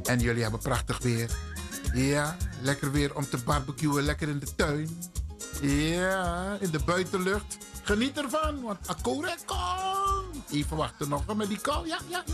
En jullie hebben prachtig weer. Ja, lekker weer om te barbecuen, lekker in de tuin. Ja, in de buitenlucht. Geniet ervan, want Akure komt. Even wachten nog met die call. Ja, ja, ja.